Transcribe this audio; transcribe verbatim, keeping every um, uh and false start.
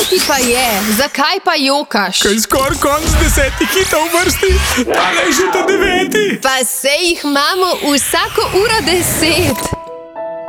ti pa je? Zakaj pa jokaš? Kaj skoraj konc desetih hitov v vrsti, tale je že ta deveti. Pa sej jih imamo vsako uro deset.